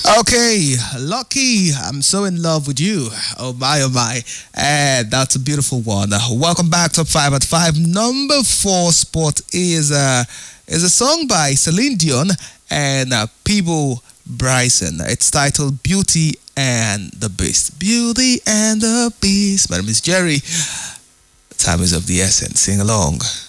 Okay, Lucky, I'm so in love with you. Oh my, oh my. And that's a beautiful one. Welcome back to 5 at 5. Number 4 spot is a song by Celine Dion and Peebo Bryson. It's titled Beauty and the Beast. Beauty and the Beast. My name is Jerry. Time is of the essence. Sing along.